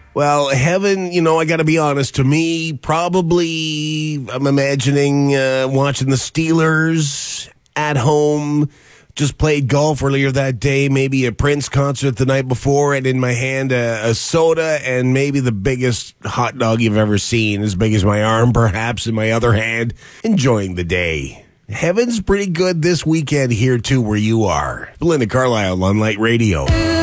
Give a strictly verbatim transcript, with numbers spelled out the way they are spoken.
Well, heaven, you know, I got to be honest, to me, probably I'm imagining uh, watching the Steelers at home. Just played golf earlier that day, maybe a Prince concert the night before, and in my hand a, a soda and maybe the biggest hot dog you've ever seen, as big as my arm perhaps, in my other hand, enjoying the day. Heaven's pretty good this weekend here too where you are. Belinda Carlisle on Light Radio.